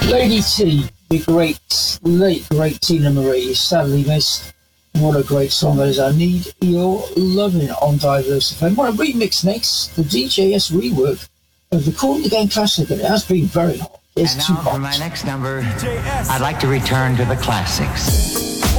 Lady T, the late great Tina Marie, is sadly missed. What a great song that is. I Need Your Loving on Diverse FM. Want to remix next? The DJS rework of the Cool Again classic, and it has been very hot. It's and too now hot. for my next number, I'd like to return to the classics.